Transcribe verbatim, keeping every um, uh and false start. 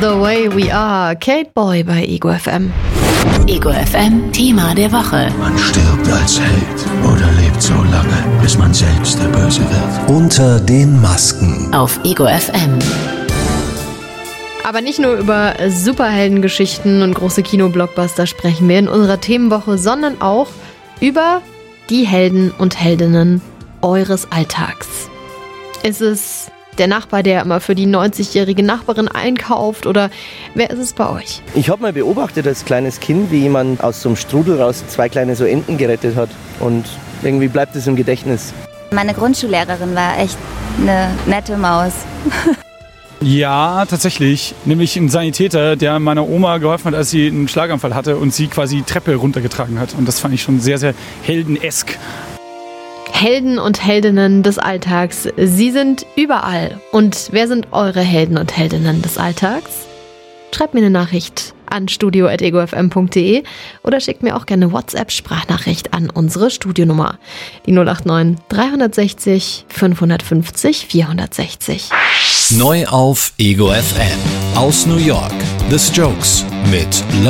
The Way We Are, Kate Boy bei Ego F M. Ego F M, Thema der Woche. Man stirbt als Held oder lebt so lange, bis man selbst der Böse wird. Unter den Masken. Auf Ego F M. Aber nicht nur über Superheldengeschichten und große Kinoblockbuster sprechen wir in unserer Themenwoche, sondern auch über die Helden und Heldinnen eures Alltags. Ist es der Nachbar, der immer für die neunzigjährige Nachbarin einkauft, oder wer ist es bei euch? Ich habe mal beobachtet als kleines Kind, wie jemand aus so einem Strudel raus zwei kleine so Enten gerettet hat, und irgendwie bleibt es im Gedächtnis. Meine Grundschullehrerin war echt eine nette Maus. Ja, tatsächlich. Nämlich ein Sanitäter, der meiner Oma geholfen hat, als sie einen Schlaganfall hatte und sie quasi die Treppe runtergetragen hat. Und das fand ich schon sehr, sehr heldenesk. Helden und Heldinnen des Alltags, sie sind überall. Und wer sind eure Helden und Heldinnen des Alltags? Schreibt mir eine Nachricht an studio at ego f m punkt d e oder schickt mir auch gerne WhatsApp-Sprachnachricht an unsere Studionummer. Die null acht neun drei sechs null fünf fünf null vier sechs null. Neu auf Ego F M. Aus New York. The Strokes mit Love.